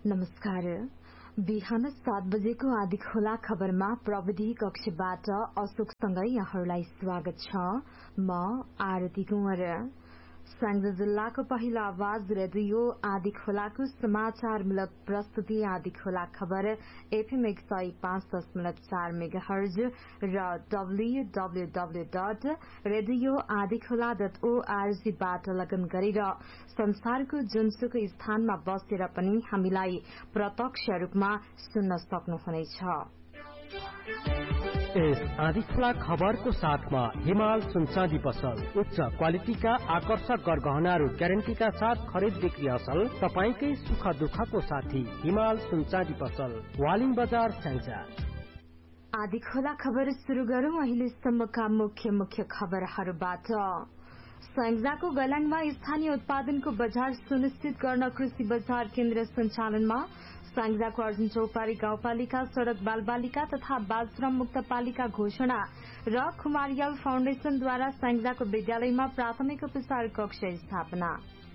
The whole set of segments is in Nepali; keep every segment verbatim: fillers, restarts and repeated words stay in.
नमस्कार। बिहान सात बजेको आदि खोला खबरमा प्रविधि कक्षबाट अशोकसँगै यहाँहरूलाई स्वागत छ। म आरती कुँवर। स्याङ्जा जिल्लाको पहिलो आवाज रेडियो आदि खोलाको समाचारमूलक प्रस्तुति आदि खोला खबर एफएम एक सय पाँच दशमलव चार मेगाहर्ज र डब्ल्यूडब्ल्यूडब्ल्यू डट रेडियो आदि खोला डट ओआरजीबाट लगन गरेर संसारको जुनसुकै स्थानमा बसेर पनि हामीलाई प्रत्यक्ष रूपमा सुन्न सक्नुहुनेछ। यस आदिखोला खबरको साथमा हिमाल सुनचाँदी पसल उच्च क्वालिटीका आकर्षक गरगहनाहरू ग्यारेन्टीका साथ खरिद बिक्री असल। तपाईकै सुख दुःखको साथी हिमाल सुनचाँदी पसल, वालिङ बजार, स्याङ्जा। आदिखोला खबर सुरु गरौं अहिलेसम्मका मुख्य मुख्य खबरहरूबाट। स्याङ्जाको गलाङमा स्थानीय उत्पादनको बजार सुनिश्चित गर्न कृषि बजार केन्द्र सञ्चालनमा। स्याङ्जाको अर्जुन चौपारी गाउँपालिका सड़क बालबालिका तथा बालश्रम मुक्त पालिका घोषणा र खुमारियाल फाउन्डेशनद्वारा स्याङ्जाको विद्यालयमा प्राथमिक उपचार कक्ष स्थापना।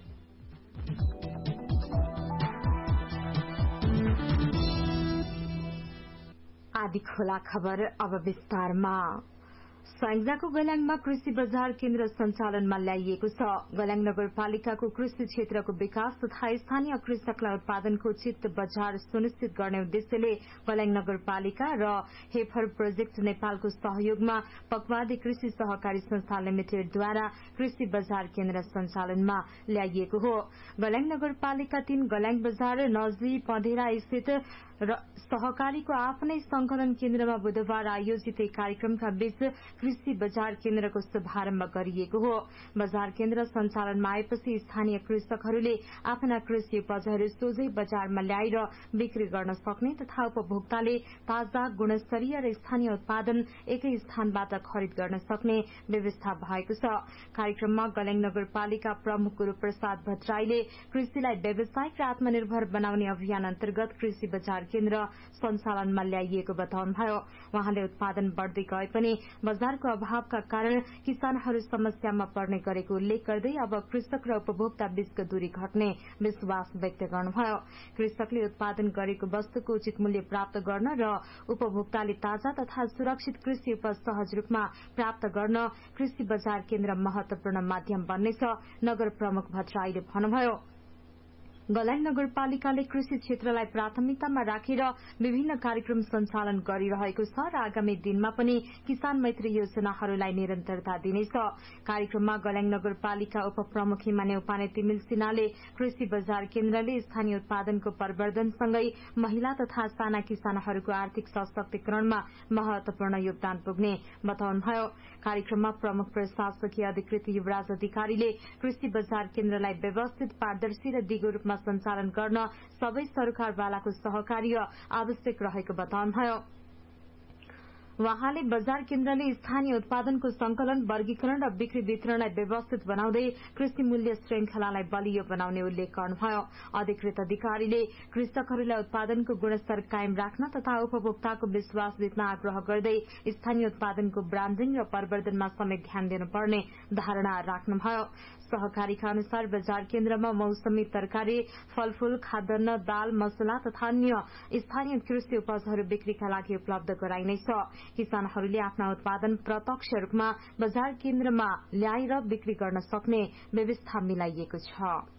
आदिखोला खबर अब विस्तारमा। स्याङ्जाको गलाङमा कृषि बजार केन्द्र सञ्चालनमा ल्याइएको छ। गलाङ नगरपालिकाको कृषि क्षेत्रको विकास तथा स्थानीय कृषकलाई उत्पादनको उचित बजार सुनिश्चित गर्ने उद्देश्यले गलाङ नगरपालिका र हेफर प्रोजेक्ट नेपालको सहयोगमा पकवादी कृषि सहकारी संस्था लिमिटेडद्वारा कृषि बजार केन्द्र सञ्चालनमा ल्याइएको हो। गलाङ नगरपालिका तीन गलाङ बजार नजी पँधेरा स्थित सहकारीको आफ्नै संकलन केन्द्रमा बुधबार आयोजित एक कार्यक्रमका बीच कृषि बजार केन्द्रको शुभारम्भ गरिएको हो। बजार केन्द्र सञ्चालनमा आएपछि स्थानीय कृषकहरूले आफ्ना कृषि उपजहरू सोझै बजारमा ल्याएर बिक्री गर्न सक्ने तथा उपभोक्ताले ताजा गुणस्तरीय र स्थानीय उत्पादन एकै स्थानबाट खरिद गर्न सक्ने व्यवस्था भएको छ। कार्यक्रममा गलाङ नगरपालिका प्रमुख गुरूप्रसाद भट्टराईले कृषिलाई व्यावसायिक र आत्मनिर्भर बनाउने अभियान अन्तर्गत कृषि बजार केन्द्र सञ्चालनमा ल्याइएको बताउनुभयो। उहाँले उत्पादन बढ़दै गए पनि बजारको अभावका कारण किसानहरू समस्यामा पर्ने गरेको उल्लेख गर्दै अब कृषक र उपभोक्ता बीचको दूरी घट्ने विश्वास व्यक्त गर्नुभयो। कृषकले उत्पादन गरेको वस्तुको उचित मूल्य प्राप्त गर्न र उपभोक्ताले ताजा तथा सुरक्षित कृषि उपज सहज रूपमा प्राप्त गर्न कृषि बजार केन्द्र महत्वपूर्ण माध्यम बन्नेछ नगर प्रमुख भट्टराईले भन्नुभयो। गलाङ नगरपालिकाले कृषि क्षेत्रलाई प्राथमिकतामा राखेर विभिन्न कार्यक्रम सञ्चालन गरिरहेको छ र आगामी दिनमा पनि किसान मैत्री योजनाहरूलाई निरन्तरता दिनेछ। कार्यक्रममा गलाङ नगरपालिका उपप्रमुख हिमाने उपाने तिमिल सिन्हाले कृषि बजार केन्द्रले स्थानीय उत्पादनको प्रवर्धनसँगै महिला तथा साना किसानहरूको आर्थिक सशक्तिकरणमा महत्वपूर्ण योगदान पुग्ने बताउनुभयो। कार्यक्रममा प्रमुख प्रशासकीय अधिकृत युवराज अधिकारीले कृषि बजार केन्द्रलाई व्यवस्थित, पारदर्शी र दिगो रूपमा सञ्चालन गर्न सबै सरकारवालाको सहकार्य आवश्यक रहेको बताउनुभयो। वहाँले बजार केन्द्रले स्थानीय उत्पादनको संकलन, वर्गीकरण र बिक्री वितरणलाई व्यवस्थित बनाउँदै कृषि मूल्य श्रृंखलालाई बलियो बनाउने उल्लेख गर्नुभयो। अधिकृत अधिकारीले कृषकहरूलाई उत्पादनको गुणस्तर कायम राख्न तथा उपभोक्ताको विश्वास जित्न आग्रह गर्दै स्थानीय उत्पादनको ब्रान्डिङ र प्रवर्धनमा समेत ध्यान दिनुपर्ने धारणा राख्नुभयो। सहकारीका अनुसार बजार केन्द्रमा मौसमी तरकारी, फलफूल, खाद्यान्न, दाल, मसला तथा अन्य स्थानीय कृषि उपजहरू बिक्रीका लागि उपलब्ध गराइनेछ। किसानहरूले आफ्ना उत्पादन प्रत्यक्ष रूपमा बजार केन्द्रमा ल्याएर बिक्री गर्न सक्ने व्यवस्था मिलाइएको छ।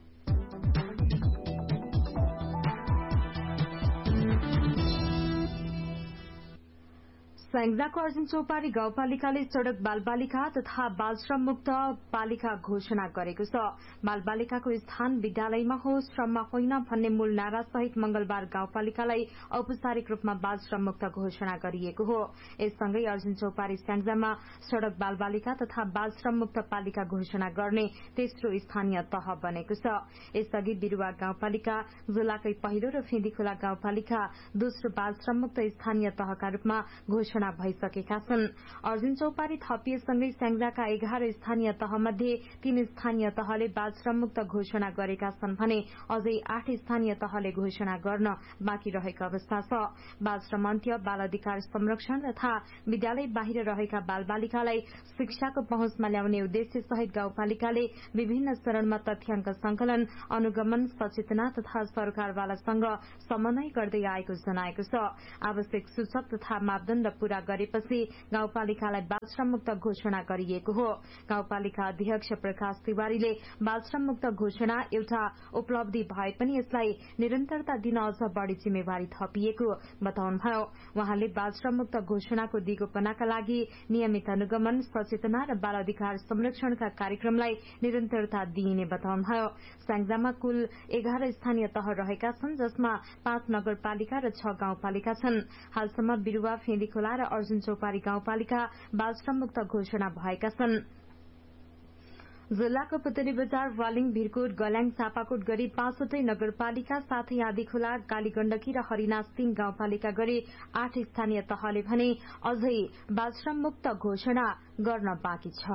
स्याङ्जाको अर्जुन चौपारी गाउँपालिकाले सड़क बालबालिका तथा बालश्रम मुक्त पालिका घोषणा गरेको छ। बालबालिकाको स्थान विद्यालयमा हो, श्रममा होइन भन्ने मूल नारा सहित मंगलबार गाउँपालिकालाई औपचारिक रूपमा बालश्रम मुक्त घोषणा गरिएको हो। यससँगै अर्जुन चौपारी स्याङ्जामा सड़क बालबालिका तथा बालश्रम मुक्त पालिका घोषणा गर्ने तेस्रो स्थानीय तह बनेको छ। यसअघि बिरुवा गाउँपालिका जिल्लाकै पहिलो र फेदीखोला गाउँपालिका दोस्रो बालश्रम मुक्त स्थानीय तहका रूपमा घोषणा घोषणा भइसकेका छन्। अर्जुन चौपारी थपिएसँगै स्याङ्जाका एघार स्थानीय तहमध्ये तीन स्थानीय तहले बाल श्रममुक्त घोषणा गरेका छन् भने अझै आठ स्थानीय तहले घोषणा गर्न बाँकी रहेको अवस्था छ। बाल श्रम अन्त्य, बाल अधिकार संरक्षण तथा विद्यालय बाहिर रहेका बालबालिकालाई शिक्षाको पहुँचमा ल्याउने उद्देश्य सहित गाउँपालिकाले विभिन्न चरणमा तथ्याङ्क संकलन, अनुगमन, सचेतना तथा सरकारवालासँग समन्वय गर्दै आएको जनाएको छ। आवश्यक सूचक तथा मापदण्ड पूरा गरेपछि गाउँपालिकालाई बाल श्रममुक्त घोषणा गरिएको हो। गाउँपालिका अध्यक्ष प्रकाश तिवारीले बाल श्रममुक्त घोषणा एउटा उपलब्धि भए पनि यसलाई निरन्तरता दिन अझ बढ़ी जिम्मेवारी थपिएको बताउनुभयो। उहाँले बाल श्रममुक्त घोषणाको दिगोपनाका लागि नियमित अनुगमन, सचेतना र बाल अधिकार संरक्षणका कार्यक्रमलाई निरन्तरता दिइने बताउनुभयो। स्याङ्जामा कुल एघार स्थानीय तह रहेका छन्, जसमा पाँच नगरपालिका र छ गाउँपालिका छन्। हालसम्म बिरुवा, फेदीखोला र अर्जुन चौपारी गाउँपालिका बाल श्रममुक्त घोषणा भएका छन्। जिल्लाको पुतली बजार, वालिङ, भिरकोट, गल्याङ, चापाकोट गरी पाँचवटै नगरपालिका साथै आँधीखोला, कालीगण्डकी र हरिनाथ सिंह गाउँपालिका गरी आठ स्थानीय तहले भने अझै बाल श्रममुक्त घोषणा गर्न बाँकी छ।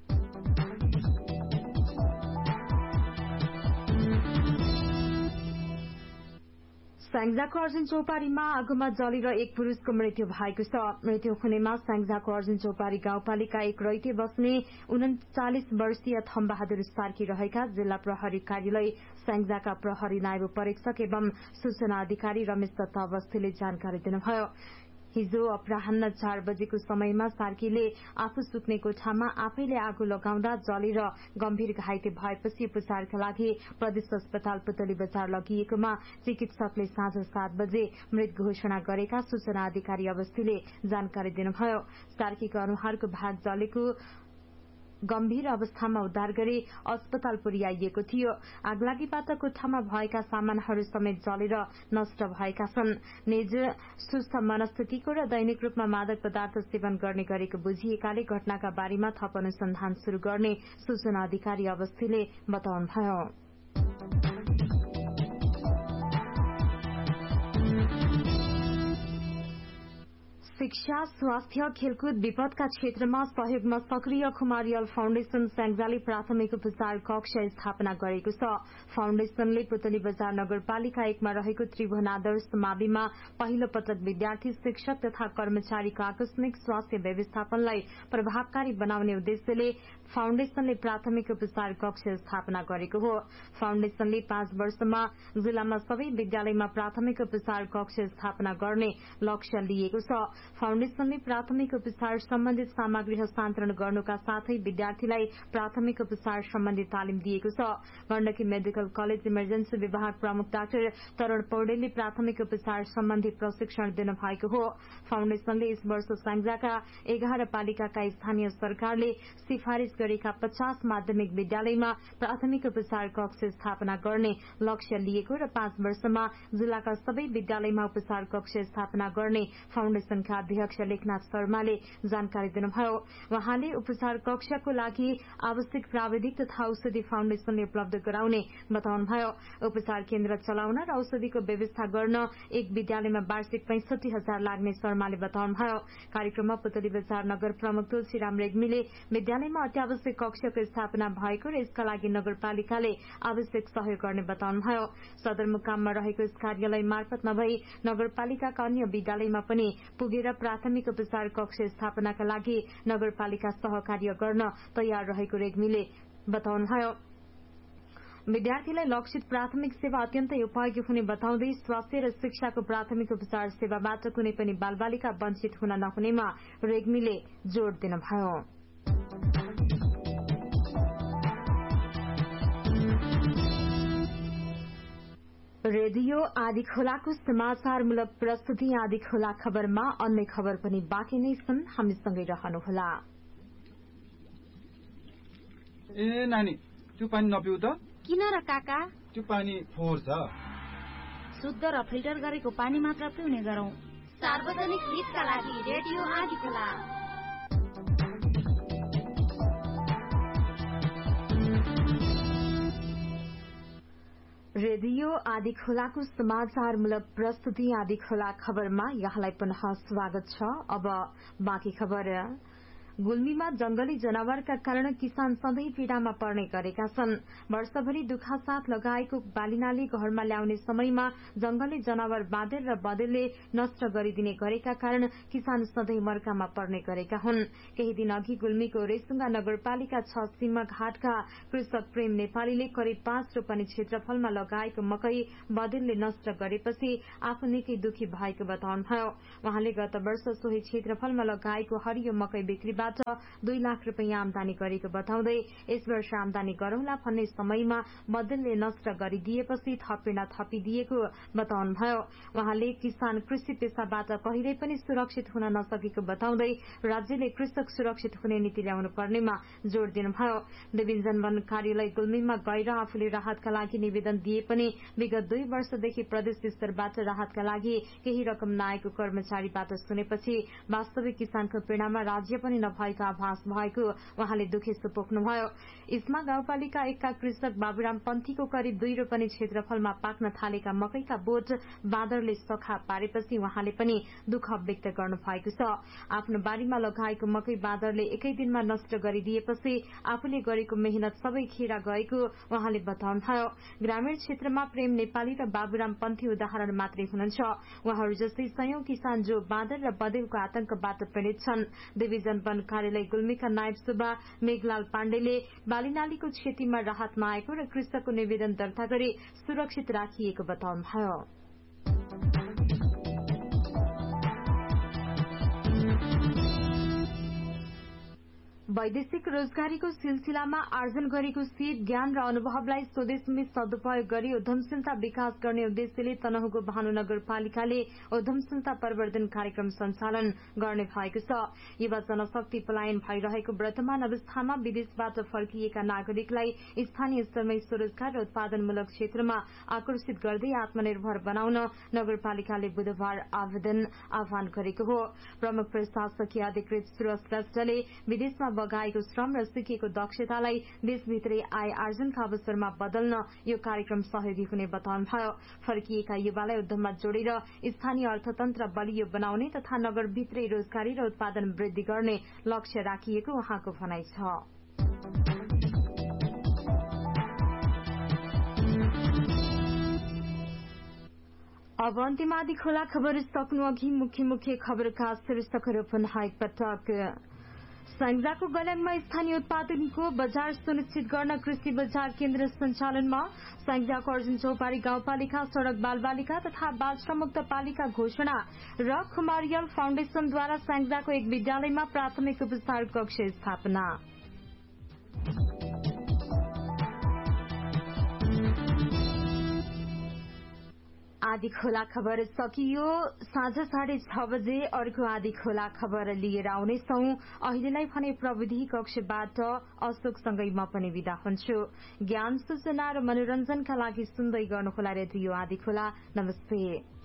स्याङ्जाको अर्जुन चौपारीमा आगोमा जलेर एक पुरूषको मृत्यु भएको छ। मृत्यु हुनेमा स्याङ्जाको अर्जुन चौपारी गाउँपालिका एक रैते बस्ने उन्चालिस वर्षीय थम्बहादुर सार्की रहेका जिल्ला प्रहरी कार्यालय स्याङ्जाका प्रहरी नायब परीक्षक एवं सूचना अधिकारी रमेश दत्त अवस्थीले जानकारी दिनुभयो। हिजो अपराह्न चार बजेको समयमा सार्कीले आफू सुत्ने कोठामा आफैले आगो लगाउँदा जलेर गम्भीर घाइते भएपछि उपचारका लागि प्रदेश अस्पताल पुतली बजार लगिएकोमा चिकित्सकले साँझ सात बजे मृत घोषणा गरेका सूचना अधिकारी अवस्थीले जानकारी दिनुभयो। सार्कीको अनुहारको भाग जलेको गम्भीर अवस्थामा उद्धार गरी अस्पताल पुर्याइएको थियो। आगलागीबाट कोठामा भएका सामानहरू समेत जलेर नष्ट भएका छन्। निज सुस्थ मनस्थितिको र दैनिक रूपमा मादक पदार्थ सेवन गर्ने गरेको बुझिएकाले घटनाका बारेमा थप अनुसन्धान शुरू गर्ने सूचना अधिकारी अवस्थीले बताउनुभयो। शिक्षा, स्वास्थ्य, खेलकुद, विपदका क्षेत्रमा सहयोगमा सक्रिय खुमारियल फाउन्डेशन स्याङ्जाले प्राथमिक उपचार कक्ष स्थापना गरेको छ। फाउन्डेशनले पुतली बजार नगरपालिका एकमा रहेको त्रिभुवन आदर्श माविमा पहिलो पटक विद्यार्थी, शिक्षक तथा कर्मचारीको आकस्मिक स्वास्थ्य व्यवस्थापनलाई प्रभावकारी बनाउने उद्देश्यले फाउन्डेशनले प्राथमिक उपचार कक्ष स्थापना गरेको हो। फाउन्डेशनले पाँच वर्षमा जिल्लामा सबै विद्यालयमा प्राथमिक उपचार कक्ष स्थापना गर्ने लक्ष्य लिएको छ। फाउन्डेशनले प्राथमिक उपचार सम्बन्धित सामग्री हस्तान्तरण गर्नुका साथै विद्यार्थीलाई प्राथमिक उपचार सम्बन्धी तालिम दिएको छ। गण्डकी मेडिकल कलेज इमर्जेन्सी विभाग प्रमुख डाक्टर तरुण पौडेलले प्राथमिक उपचार सम्बन्धी प्रशिक्षण दिनुभएको हो। फाउन्डेशनले यस वर्ष स्याङ्जाका एघार पालिकाका स्थानीय सरकारले सिफारिश गरेका पचास माध्यमिक विद्यालयमा प्राथमिक उपचार कक्ष स्थापना गर्ने लक्ष्य लिएको र पाँच वर्षमा जिल्लाका सबै विद्यालयमा उपचार कक्ष स्थापना गर्ने फाउन्डेशनका अध्यक्ष लेखनाथ शर्माले जानकारी दिनुभयो। उहाँले उपचार कक्षको लागि आवश्यक प्राविधिक तथा औषधि फाउन्डेशनले उपलब्ध गराउने बताउनुभयो। उपचार केन्द्र चलाउन र औषधिको व्यवस्था गर्न एक विद्यालयमा वार्षिक पैंसठी हजार लाग्ने शर्माले बताउनुभयो। कार्यक्रममा पुतली बजार नगर प्रमुख तुलसीराम रेग्मीले विद्यालयमा अत्यावश्यक कक्षको स्थापना भएको र यसका लागि नगरपालिकाले आवश्यक सहयोग गर्ने बताउनुभयो। सदरमुकाममा रहेको यस कार्यालय मार्फत नभई नगरपालिकाका अन्य विद्यालयमा पनि पुगेर प्राथमिक उपचार कक्ष स्थापनाका लागि नगरपालिका सहकार्य गर्न तयार रहेको रेग्मीले बताउनुभयो। विद्यार्थीलाई लक्षित प्राथमिक सेवा अत्यन्तै उपयोगी हुने बताउँदै स्वास्थ्य र शिक्षाको प्राथमिक उपचार सेवाबाट कुनै पनि बालबालिका वञ्चित हुन नहुनेमा रेग्मीले जोड़ दिनुभयो। रेडियो आँधीखोलाको समाचारमूलक प्रस्तुति आँधीखोला खबरमा अन्य खबर पनि बाँकी नै छन्, हामीसँगै रहनुहोला। ए नानी, त्यो पानी नपिउ त। किन र काका? त्यो पानी फोहोर छ। शुद्ध र फिल्टर गरेको पानी मात्र पिउने गरौँ। सार्वजनिक हितका लागि रेडियो आँधीखोला। रेडियो आदि खोलाको समाचारमूलक प्रस्तुति आदि खोला खबरमा यहाँलाई पुनः स्वागत छ। अब बाँकी खबर। गुल्मीमा जंगली जनावरका कारण किसान सधैँ पीड़ामा पर्ने गरेका छन्। वर्षभरि दुखासाथ लगाएको बालीनाली घरमा ल्याउने समयमा जंगली जनावर बाँदर र बँदेलले नष्ट गरिदिने गरेका कारण किसान सधैँ मर्कामा पर्ने गरेका हुन्। केही दिन अघि गुल्मीको रेसुङ्गा नगरपालिका छ सीमा घाटका कृषक प्रेम नेपालीले करिब पाँच रोपनी क्षेत्रफलमा लगाएको मकै बँदेलले नष्ट गरेपछि आफू निकै दुखी भएको बताउनुभयो। उहाँले गत वर्ष सोही क्षेत्रफलमा लगाएको हरियो मकै बिक्री दुई लाख रूपियाँ आमदानी गरेको बताउँदै यस वर्ष आमदानी गरौंला भन्ने समयमा बदलले नष्ट गरिदिएपछि थपेन थपिदिएको बताउनुभयो। उहाँले किसान कृषि पेशाबाट कहिल्यै पनि सुरक्षित हुन नसकेको बताउँदै राज्यले कृषक सुरक्षित हुने नीति ल्याउनु पर्नेमा जोड़ दिनुभयो। डिभिजन वन कार्यालय गुल्मीमा गएर आफूले राहतका लागि निवेदन दिए पनि विगत दुई वर्षदेखि प्रदेश स्तरबाट राहतका लागि केही रकम नआएको कर्मचारीबाट सुनेपछि वास्तविक किसानको पीड़ामा राज्य पनि भएको आभास भएको उहाँले दुखेसो पोख्नुभयो। इस्मा गाउँपालिका एकका कृषक बाबुराम पन्थीको करिब दुई रोपनी क्षेत्रफलमा पाक्न थालेका मकैका बोट बाँदरले सखा पारेपछि उहाँले पनि दुःख व्यक्त गर्नु भएको छ। आफ्नो बारीमा लगाएको मकै बाँदरले एकै दिनमा नष्ट गरिदिएपछि आफूले गरेको मेहनत सबै खेर गएको उहाँले बताउनुभयो। ग्रामीण क्षेत्रमा प्रेम नेपाली र बाबुराम पन्थी उदाहरण मात्रै हुनुहुन्छ। उहाँहरू जस्तै सयौं किसान जो बाँदर र बँदेलको आतंकबाट पीड़ित छन्। डिभिजन वन कार्यालय गुल्मीका नायब सुब्बा मेघलाल पाण्डेले बालीनालीको क्षतिमा राहत नआएको र कृषकको निवेदन दर्ता गरी सुरक्षित राखिएको बताउनुभयो। वैदेशिक रोजगारीको सिलसिलामा आर्जन गरेको सिप ज्ञान र अनुभवलाई स्वदेशमै सदुपयोग गरी उद्यमशीलता विकास गर्ने उद्देश्यले तनहुँको भानु नगरपालिकाले उद्यमशीलता प्रवर्धन कार्यक्रम सञ्चालन गर्ने भएको छ। युवा जनशक्ति पलायन भइरहेको वर्तमान अवस्थामा विदेशबाट फर्किएका नागरिकलाई स्थानीय स्तरमै स्वरोजगार र उत्पादनमूलक क्षेत्रमा आकर्षित गर्दै आत्मनिर्भर बनाउन नगरपालिकाले बुधबार आवेदन आह्वान गरेको हो। प्रमुख प्रशासकीय अधिकृत सुरज श्रेष्ठले विदेशमा बगाएको श्रम र सिकेको दक्षतालाई देशभित्रै आय आर्जनका अवसरमा बदल्न यो कार्यक्रम सहयोगी हुने बताउनुभयो। फर्किएका युवालाई उद्यममा जोडेर स्थानीय अर्थतन्त्र बलियो बनाउने तथा नगरभित्रै रोजगारी र उत्पादन वृद्धि गर्ने लक्ष्य राखिएको उहाँको भनाइ छ। अब अन्तिम आदि खोला खबर सक्नु अघि मुख्य मुख्य खबरका शीर्षकहरू पुनः एकपटक। स्याङ्जाको गल्याङमा स्थानीय उत्पादनको बजार सुनिश्चित गर्न कृषि बजार केन्द्र सञ्चालनमा। स्याङ्जाको अर्जुन चौपारी गाउँपालिका सड़क बालबालिका तथा बाल श्रममुक्त पालिका घोषणा र खुमारियल फाउन्डेशनद्वारा स्याङ्जाको एक विद्यालयमा प्राथमिक उपचार कक्ष स्थापना। आदि खोला खबर सकियो। साँझ साढे छ बजे अर्को आदि खोला खबर लिएर आउनेछौं। अहिलेलाई भने प्रविधि कक्षबाट अशोकसँगै म पनि विदा हुन्छु। ज्ञान सूचना र मनोरञ्जनका लागि सुन्दै गर्नुहोला रेडियो आदि खोला। नमस्ते।